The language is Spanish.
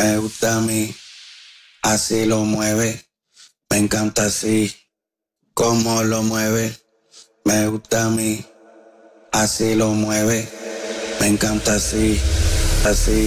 me gusta a mí, así lo mueve, me encanta así, cómo lo mueve, me gusta a mí, así lo mueve, me encanta así, así.